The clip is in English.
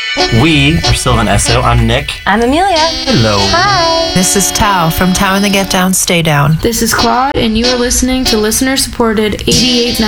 We are Sylvan Esso. I'm Nick. I'm Amelia. Hello. Hi. This is Tao from Tao and the Get Down, Stay Down. This is Claude, and you are listening to listener-supported 88.9